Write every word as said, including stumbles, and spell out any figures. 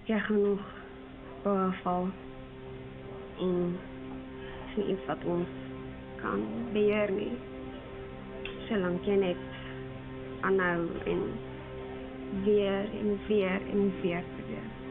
jy gaan nog baie val en is nie iets wat ons kan beheer nie. Solank jy net aanhou en weer en weer en weer probeer.